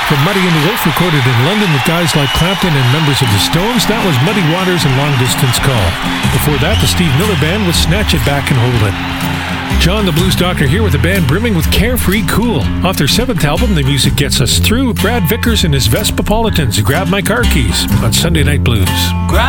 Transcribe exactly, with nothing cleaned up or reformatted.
From Muddy and the Wolf, recorded in London with guys like Clapton and members of the Stones, that was Muddy Waters and Long Distance Call. Before that, the Steve Miller Band with Snatch It Back and Hold It. John the Blues Doctor here with a band brimming with Carefree Cool. Off their seventh album, The Music Gets Us Through, Brad Vickers and his Vespapolitans, Grab My Car Keys on Sunday Night Blues. Grab